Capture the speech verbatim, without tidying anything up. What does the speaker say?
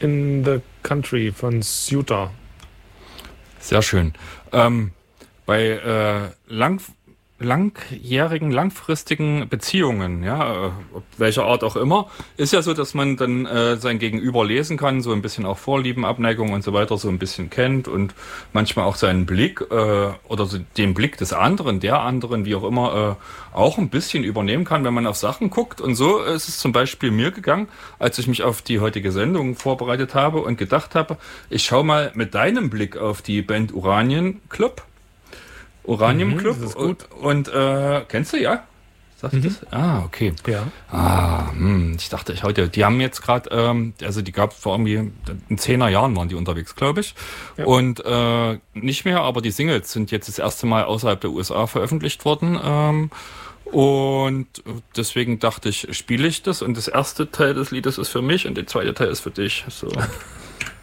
in the Country von Suter. Sehr schön. Ähm, bei äh, lang, langjährigen, langfristigen Beziehungen, ja, äh, welcher Art auch immer, ist ja so, dass man dann äh, sein Gegenüber lesen kann, so ein bisschen auch Vorlieben, Abneigung und so weiter so ein bisschen kennt und manchmal auch seinen Blick äh, oder so den Blick des anderen, der anderen, wie auch immer, äh, auch ein bisschen übernehmen kann, wenn man auf Sachen guckt. Und so ist es zum Beispiel mir gegangen, als ich mich auf die heutige Sendung vorbereitet habe und gedacht habe, ich schaue mal mit deinem Blick auf die Band Uranium Club. Uranium Mhm, Club. das ist gut. Und, und äh, kennst du, ja? Sagst du Mhm. das? Ah, okay. Ja. Ah, hm, ich dachte, ich heute, die haben jetzt gerade, ähm, also die gab es vor irgendwie, in zehner Jahren waren die unterwegs, glaube ich. Ja. Und äh, nicht mehr, aber die Singles sind jetzt das erste Mal außerhalb der U S A veröffentlicht worden. Ähm, und deswegen dachte ich, spiele ich das und das erste Teil des Liedes ist für mich und der zweite Teil ist für dich. So.